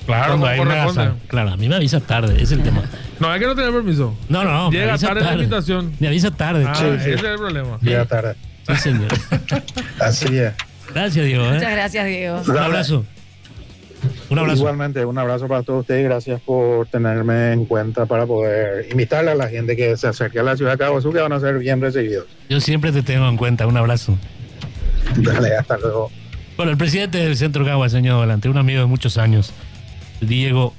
Claro, cuando hay una corresponde. gasa. Claro, a mí me avisa tarde, ese es el tema. No, es que no tiene permiso. No. me Llega avisa tarde la invitación. Me avisa tarde. Ah, Sí. ese es el problema. Llega tarde. Sí, señor. Así es. Gracias, Diego. Muchas gracias, Diego. Un abrazo. Un abrazo. Igualmente, un abrazo para todos ustedes y gracias por tenerme en cuenta para poder invitarle a la gente que se acerque a la ciudad de Cabo Azul, que van a ser bien recibidos. Yo siempre te tengo en cuenta. Un abrazo. Dale, hasta luego. Bueno, el presidente del Centro Cagua, señor Volante, un amigo de muchos años, Diego.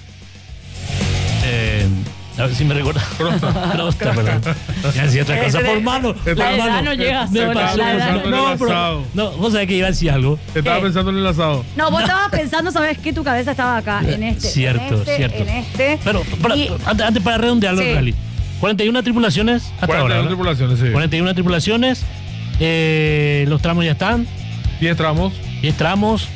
A ver si me recuerda. Crosta, perdón. Ya decía otra cosa. Por mano. La edad no llega Me sola, pasó. la edad pensando en No, el pero. asado. No, vos sabés que iba a decir algo. Estaba pensando en el asado. No, vos estabas pensando, ¿sabes qué? Tu cabeza estaba acá, en este. Cierto, en este, cierto. En este. Pero, Y- antes para redondearlo, Sí. Rally. 41 tripulaciones hasta 41 ahora. ¿verdad? tripulaciones, sí. 41 tripulaciones. Los tramos ya están. 10 tramos. 10 tramos.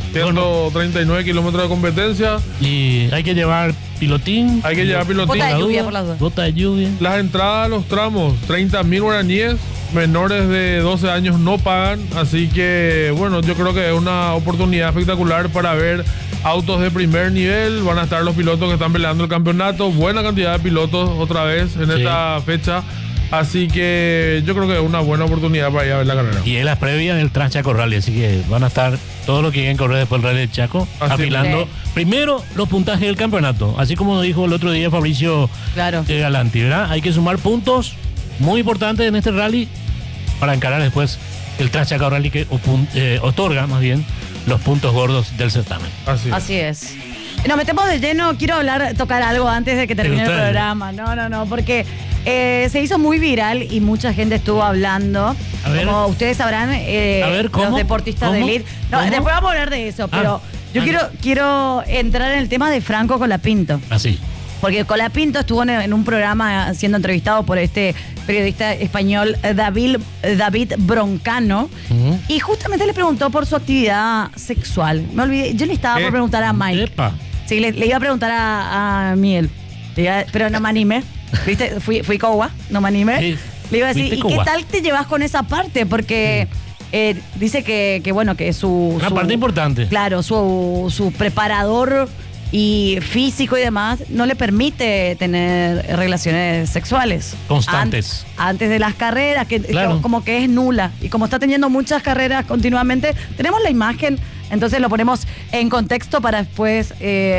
139 kilómetros de competencia. Y hay que llevar pilotín. Hay que llevar pilotín. Bota de la lluvia, duda, por las dudas. Bota de lluvia. Las entradas a los tramos, 30.000 guaraníes, menores de 12 años no pagan, así que bueno, yo creo que es una oportunidad espectacular para ver autos de primer nivel. Van a estar los pilotos que están peleando el campeonato, buena cantidad de pilotos otra vez en Sí. esta fecha, así que yo creo que es una buena oportunidad para ir a ver la carrera. Y es la previa del Transchaco Rally, así que van a estar todos los que quieren correr después del Rally de Chaco Así afilando es. primero los puntajes del campeonato, así como dijo el otro día Fabricio Claro. Galanti, ¿verdad? Hay que sumar puntos muy importantes en este rally para encarar después el Transchaco Rally que otorga más bien los puntos gordos del certamen. Así es. Nos metemos de lleno. Quiero tocar algo antes de que termine el gustó? programa. No, porque se hizo muy viral y mucha gente estuvo hablando. A ver. Como ustedes sabrán, ¿cómo? los deportistas ¿Cómo? de elite. No, ¿Cómo? después vamos a hablar de eso, pero yo Ah. quiero entrar en el tema de Franco Colapinto. Así. Porque Colapinto estuvo en un programa siendo entrevistado por este periodista español David Broncano. Ujú. Y justamente le preguntó por su actividad sexual. Me olvidé, yo le estaba por preguntar a Mike. Epa. Sí, le iba a preguntar a Miguel. Pero no me animé. ¿Viste? Fui coba, no me animé. Sí, Le iba a decir, fuiste ¿y qué coba. tal te llevas con esa parte? Porque dice que bueno, que Una parte importante. Claro, su preparador y físico y demás no le permite tener relaciones sexuales Constantes. antes de las carreras, que Claro. como que es nula. Y como está teniendo muchas carreras continuamente, tenemos la imagen, entonces lo ponemos en contexto para después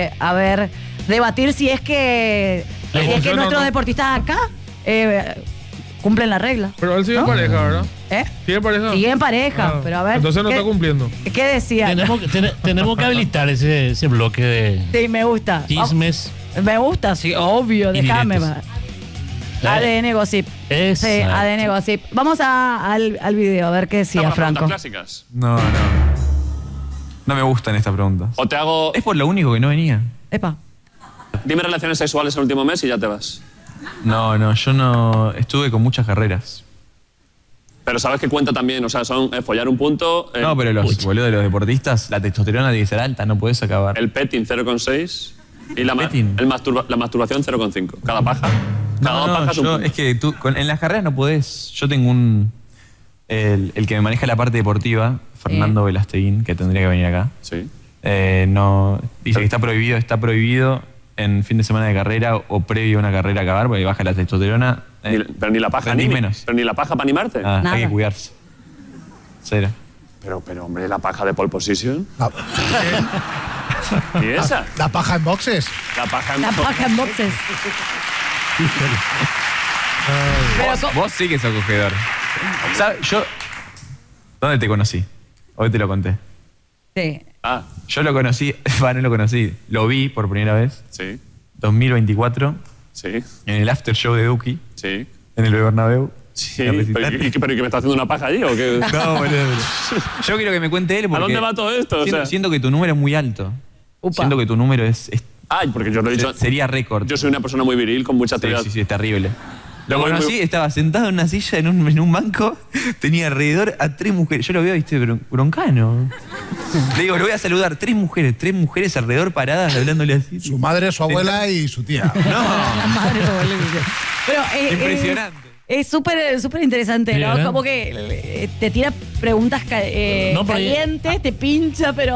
debatir si es que funciona o nuestros no. deportistas acá cumplen la regla. Pero él sigue en ¿No? pareja, ¿verdad? ¿Eh? ¿Sigue en pareja? Sigue en pareja, Ah, pero a ver. entonces no ¿qué- está cumpliendo. ¿Qué decía? Tenemos que habilitar ese bloque de Sí, me gusta. chismes. Me gusta, sí, obvio, Y déjame. diretes. ADN Gossip. Sí, Exacto. ADN Gossip. Vamos al video a ver qué decía Para Franco. preguntas clásicas. No. No me gustan estas preguntas. O te hago... Es por lo único que no venía. Epa. Dime relaciones sexuales el último mes y ya te vas. No, yo no... Estuve con muchas carreras. Pero sabes que cuenta también, o sea, son follar un punto, No, pero los boludo de los deportistas, la testosterona tiene que ser alta, no puedes acabar. el petting 0,6 y la Petting. la masturbación 0,5. Cada paja. Cada dos pajas un punto. es que tú, en las carreras no podés. Yo tengo el que me maneja la parte deportiva, Fernando Velasteguín, que tendría que venir acá. Sí. No, dice que está prohibido en fin de semana de carrera o previo a una carrera acabar, porque baja la testosterona. Pero ni la paja rendís anímica. menos. Pero ni la paja para animarte. Nada. Hay que cuidarse. Cero. Pero, hombre, la paja de pole position. La, ¿Y esa? la paja en boxes. La paja en La paja en boxes. Pero Vos sí que sos acogedor. ¿Sabes? Yo... ¿Dónde te conocí? Hoy te lo conté. sí. Ah, Yo lo conocí, no lo conocí, lo vi por primera vez, sí, 2024, sí, en el after show de Duki, sí. en el Bernabéu. Sí, La pero, recital. ¿y que me está haciendo una paja allí o qué? No, boludo. Yo quiero que me cuente él porque... ¿A dónde va todo esto? O sea, Siento que tu número es muy alto. Upa. Siento que tu número ay, porque yo lo he dicho. sería récord. Yo soy una persona muy viril, con mucha Sí, actividad. sí, es terrible. Lo Muy, conocí, muy- estaba sentado en una silla en un banco, tenía alrededor a 3 mujeres. Yo lo veo, viste, broncano. Le digo, lo voy a saludar, 3 mujeres alrededor paradas hablándole así. Su madre, su abuela y su tía. La madre de Bolivia. Pero, Impresionante. Es súper interesante, Sí, ¿no? ¿verdad? Como que te tira preguntas No, pero- calientes, te pincha, pero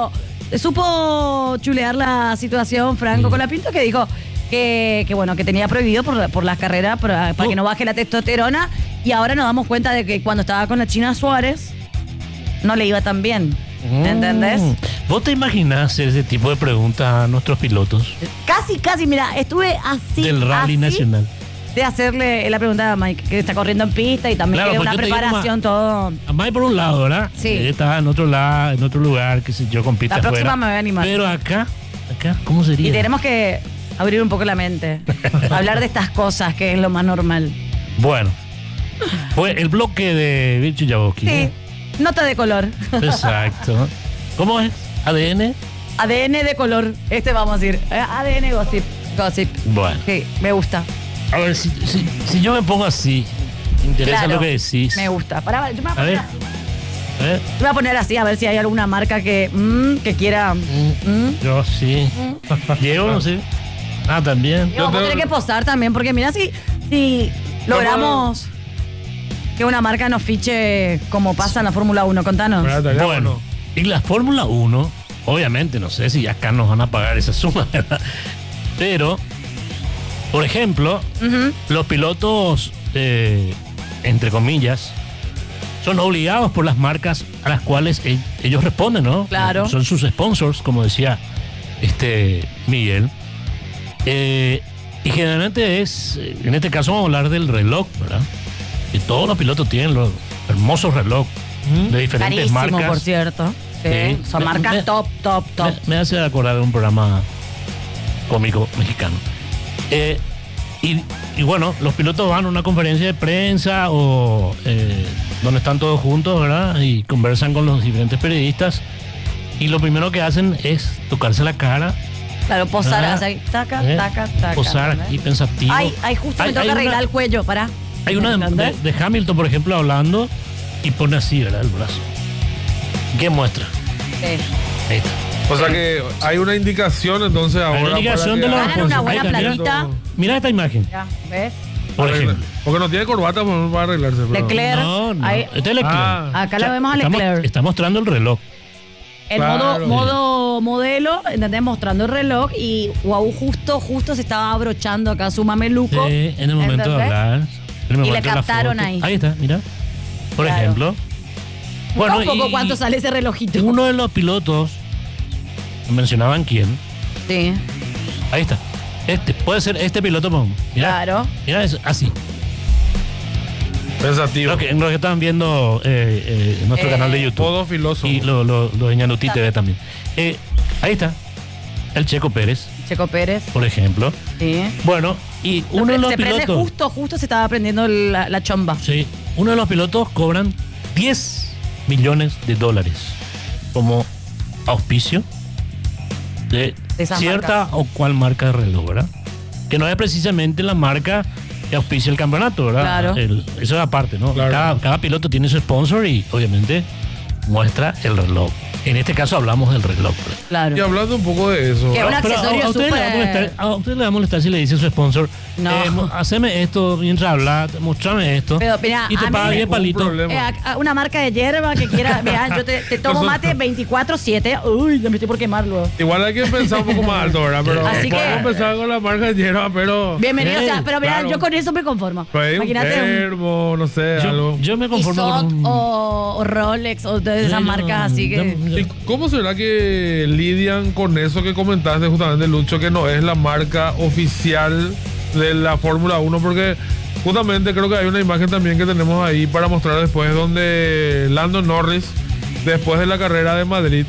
supo chulear la situación Franco Colapinto, que dijo que bueno, que tenía prohibido por las carreras para que no baje la testosterona, y ahora nos damos cuenta de que cuando estaba con la China Suárez no le iba tan bien. ¿Entendés? ¿Vos te imaginás ese tipo de preguntas a nuestros pilotos Casi, mira, estuve así. del rally así nacional? De hacerle la pregunta a Mike, que está corriendo en pista y también Claro, que es pues una yo te digo preparación, todo. A May por un lado, ¿verdad? Sí. Ella estaba en otro lado, en otro lugar, qué sé yo, con pista La próxima afuera. me voy a animar. Pero acá, ¿cómo sería? Y tenemos que abrir un poco la mente. Hablar de estas cosas, que es lo más normal. Bueno, fue el bloque de Virchu Jaboski. Sí, nota de color. Exacto. ¿Cómo es? ¿ADN? ADN de color. Vamos a decir. ADN gossip. Bueno. Sí, me gusta. A ver, si yo me pongo así, ¿te interesa Claro, lo que decís? Me gusta. Pará, yo me voy a A poner ver. así. A ver. Me voy a poner así, a ver si hay alguna marca que quiera. Yo sí. Diego, no sé. Ah, también. Vamos a tener que posar también, porque mira si logramos que una marca nos fiche como pasa en la Fórmula 1. Contanos. Bueno, y la Fórmula 1, obviamente, no sé si acá nos van a pagar esa suma, ¿verdad? Pero, por ejemplo, los pilotos, entre comillas, son obligados por las marcas a las cuales ellos responden, ¿no? Claro. Son sus sponsors, como decía Miguel. Y generalmente en este caso vamos a hablar del reloj, ¿verdad? Que todos los pilotos tienen los hermosos relojes de diferentes Carísimo, marcas. por cierto. Sí, Sí. son marcas top. Me hace acordar de un programa cómico mexicano. Y bueno, los pilotos van a una conferencia de prensa o donde están todos juntos, ¿verdad? Y conversan con los diferentes periodistas. Y lo primero que hacen es tocarse la cara. Claro, posar, Ah, así, taca. Posar ¿entendés? aquí pensativo. Ay, justo me toca arreglar el cuello, pará. Hay una ¿Entendés? de Hamilton, por ejemplo, hablando y pone así, ¿verdad? El brazo. ¿Qué muestra? Sí. Ahí está. O sea que hay una indicación entonces ahora. Hay una indicación para de que los Ganan una buena Ahí está, mira. platita. Mira esta imagen, Ya, ¿ves? por ejemplo. Porque no tiene corbata pues, para arreglarse. Pero... Leclerc. No. Ahí- Este es Leclerc. Ah. Acá lo vemos a Leclerc. Está mostrando el reloj. En Claro. modo modelo, ¿entendés? Mostrando el reloj y wow, justo se estaba abrochando acá su mameluco. Sí, en el momento de ¿entendés? hablar. En el momento le de la captaron foto. ahí. Ahí está, mira. Por Claro. ejemplo. Bueno, un poco y cuánto sale ese relojito. uno de los pilotos, mencionaban quién. Sí, Ahí está. Puede ser este piloto. Mira, claro. mira eso, así. Pensativo. Lo que estaban viendo en nuestro canal de YouTube. Todo filoso. Y lo de Ñanutí TV también. Ahí está. El Checo Pérez, Checo Pérez. por ejemplo. Sí. Bueno, y uno de los se prende pilotos. justo se estaba prendiendo la chomba. Sí, uno de los pilotos cobran $10 millones como auspicio de esas cierta marcas. o cual marca de reloj, ¿verdad? Que no es precisamente la marca que auspicia el campeonato, ¿verdad? Claro. Eso es aparte, ¿no? Claro. Cada piloto tiene su sponsor y obviamente muestra el reloj. En este caso hablamos del reloj. ¿verdad? Claro. Y hablando un poco de eso. Que un Pero accesorio a ustedes le va a molestar, súper. a ustedes le va a molestar si le dice su sponsor, No. haceme esto mientras hablas, mostrame esto. Pero, mira, y te a mí paga me- 10 palitos. problema. Una marca de hierba que quiera. Mira, yo te tomo mate 24/7. Uy, ya me estoy por quemarlo. Igual hay que pensar un poco más alto, ¿verdad? Pero Así que- podemos empezar con la marca de hierba, pero. Bienvenido, o sea, pero mira, Claro. yo con eso me conformo. Pues un Imagínate termo, no sé, algo. Yo me conformo Tissot con un... o Rolex o de esas Yo- marcas así que. ¿Y cómo será que lidian con eso que comentaste justamente, Lucho, que no es la marca oficial de la Fórmula 1? Porque justamente creo que hay una imagen también que tenemos ahí para mostrar después, donde Lando Norris, después de la carrera de Madrid,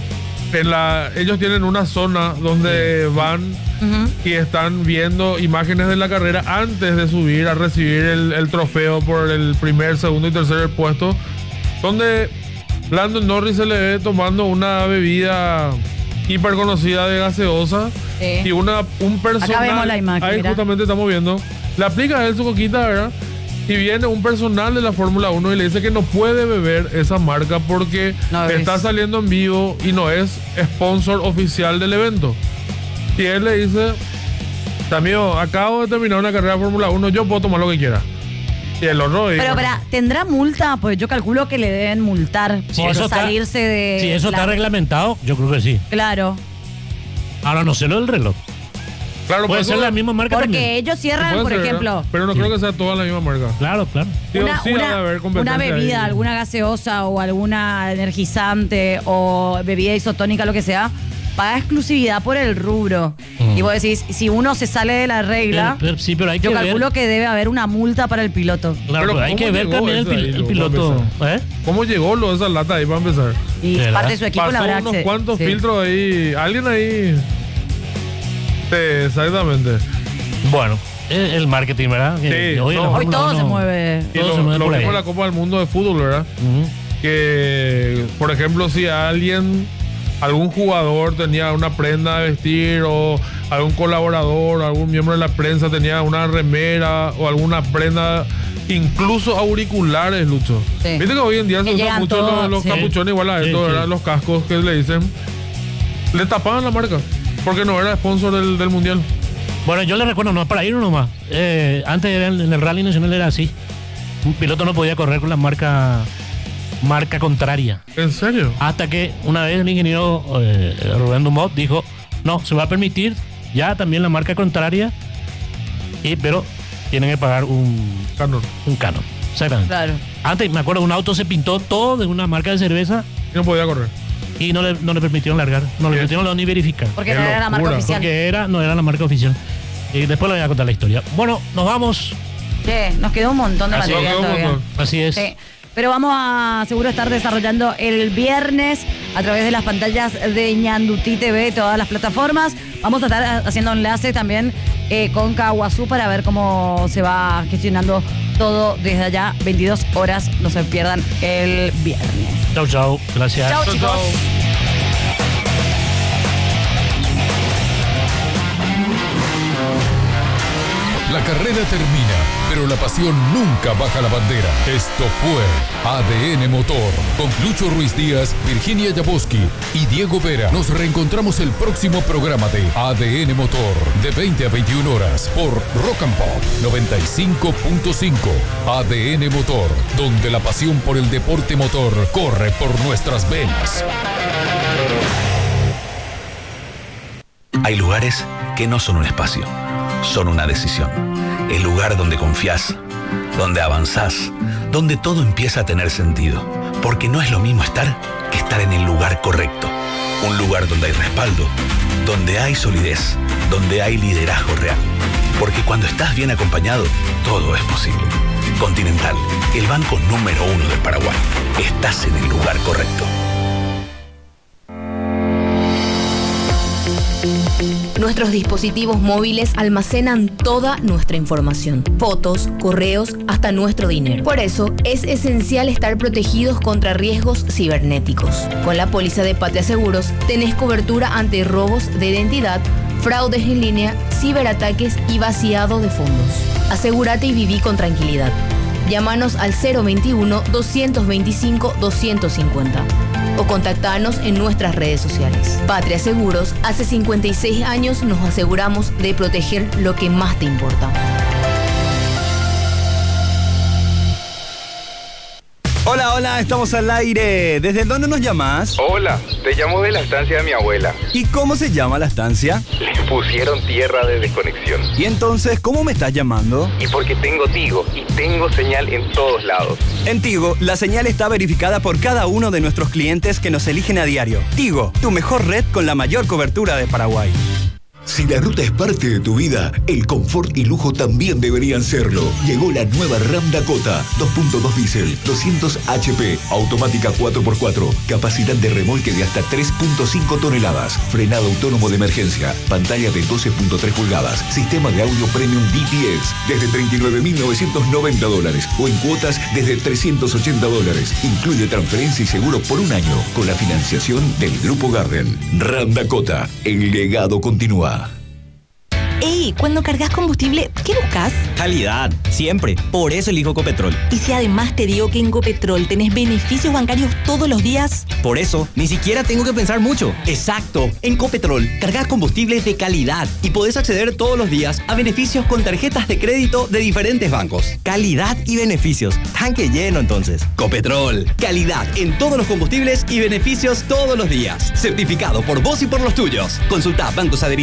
ellos tienen una zona donde van y están viendo imágenes de la carrera antes de subir a recibir el trofeo por el primer, segundo y tercer puesto, donde Lando Norris se le ve tomando una bebida hiper conocida de gaseosa Sí. y un personal. Acá vemos la imagen, ahí mira. justamente estamos viendo. Le aplica a él su coquita, ¿verdad? Y viene un personal de la Fórmula 1 y le dice que no puede beber esa marca porque No es. está saliendo en vivo y no es sponsor oficial del evento. Y él le dice, amigo, acabo de terminar una carrera de Fórmula 1, yo puedo tomar lo que quiera. Y el otro Pero ¿tendrá multa? Pues yo calculo que le deben multar Si por eso está- salirse de... Si eso está reglamentado, yo creo que sí. Claro. Ahora no sé lo del reloj. Claro, Puede pues, ser la misma marca Porque también. ellos cierran, puede por ser, ejemplo, ¿verdad? Pero no creo que sea toda la misma marca. Claro, claro. Sí, sí va a haber competencia bebida, ahí. alguna gaseosa o alguna energizante o bebida isotónica, lo que sea, paga exclusividad por el rubro. Y vos decís, si uno se sale de la regla, Sí, pero hay que yo ver. calculo que debe haber una multa para el piloto. Claro, Pero pero hay ¿cómo que ver llegó también eso ahí, el luego, piloto. para ¿Cómo llegó lo de esa lata ahí para empezar? Y ¿Verdad? parte de su equipo la Pasó verdad unos que- cuantos sí. filtros ahí. Alguien ahí. Sí, exactamente. Bueno, el marketing, ¿verdad? Sí, hoy en la no. Hoy Fórmula todo 1 se mueve. Y Todo se lo mueve por ahí. mismo en la Copa del Mundo de Fútbol, ¿verdad? Ujú. Que, por ejemplo, si algún jugador tenía una prenda de vestir o algún colaborador, algún miembro de la prensa tenía una remera o alguna prenda, incluso auriculares, Lucho. Sí. Viste que hoy en día se Que usan llegan mucho todos, los sí. capuchones igual a Sí, esto, sí. ¿verdad? Los cascos que le dicen. Le tapaban la marca porque no era sponsor del mundial. Bueno, yo le recuerdo, no, para ir nomás. Antes en el Rally Nacional era así. Un piloto no podía correr con la marca contraria. ¿En serio? Hasta que una vez el ingeniero Rubén Dumont dijo, no, se va a permitir ya también la marca contraria, pero tienen que pagar un Canon. canon. Exactamente. Claro. Antes, me acuerdo, un auto se pintó todo de una marca de cerveza Y no podía correr. y no le permitieron largar. No le Bien. permitieron ni verificar. Porque Qué no era la marca locura. oficial. Porque no era la marca oficial. Y después le voy a contar la historia. Bueno, nos vamos. Nos quedó un montón de Así material quedó un todavía. montón. Así es. Sí. Pero vamos a seguro estar desarrollando el viernes a través de las pantallas de Ñandutí TV, todas las plataformas. Vamos a estar haciendo enlace también con Caguazú para ver cómo se va gestionando todo desde allá. 22 horas, no se pierdan el viernes. Chau, chau. Gracias. Chao, chicos. La carrera termina, pero la pasión nunca baja la bandera. Esto fue ADN Motor. Con Lucho Ruiz Díaz, Virginia Jaboski y Diego Vera. Nos reencontramos el próximo programa de ADN Motor, de 20 a 21 horas, por Rock and Pop 95.5. ADN Motor, donde la pasión por el deporte motor corre por nuestras venas. Hay lugares que no son un espacio, son una decisión. El lugar donde confías, donde avanzás, donde todo empieza a tener sentido. Porque no es lo mismo estar que estar en el lugar correcto. Un lugar donde hay respaldo, donde hay solidez, donde hay liderazgo real. Porque cuando estás bien acompañado, todo es posible. Continental, el banco número 1 del Paraguay. Estás en el lugar correcto. Nuestros dispositivos móviles almacenan toda nuestra información, fotos, correos, hasta nuestro dinero. Por eso, es esencial estar protegidos contra riesgos cibernéticos. Con la póliza de Patria Seguros, tenés cobertura ante robos de identidad, fraudes en línea, ciberataques y vaciado de fondos. Asegúrate y viví con tranquilidad. Llámanos al 021-225-250 o contactanos en nuestras redes sociales. Patria Seguros, hace 56 años nos aseguramos de proteger lo que más te importa. Hola, hola, estamos al aire. ¿Desde dónde nos llamas? Hola, te llamo de la estancia de mi abuela. ¿Y cómo se llama la estancia? Le pusieron tierra de desconexión. ¿Y entonces cómo me estás llamando? Y porque tengo Tigo y tengo señal en todos lados. En Tigo, la señal está verificada por cada uno de nuestros clientes que nos eligen a diario. Tigo, tu mejor red con la mayor cobertura de Paraguay. Si la ruta es parte de tu vida, el confort y lujo también deberían serlo. Llegó la nueva Ram Dakota, 2.2 diésel, 200 HP, automática 4x4, capacidad de remolque de hasta 3.5 toneladas, frenado autónomo de emergencia, pantalla de 12.3 pulgadas, sistema de audio premium DTS, desde $39.990 o en cuotas desde $380. Incluye transferencia y seguro por un año con la financiación del Grupo Garden. Ram Dakota, el legado continúa. Ey, cuando cargas combustible, ¿qué buscas? Calidad, siempre. Por eso elijo Copetrol. Y si además te digo que en Copetrol tenés beneficios bancarios todos los días. Por eso, ni siquiera tengo que pensar mucho. Exacto. En Copetrol, cargas combustible de calidad y podés acceder todos los días a beneficios con tarjetas de crédito de diferentes bancos. Calidad y beneficios. Tanque lleno entonces. Copetrol. Calidad en todos los combustibles y beneficios todos los días. Certificado por vos y por los tuyos. Consulta bancos adheridos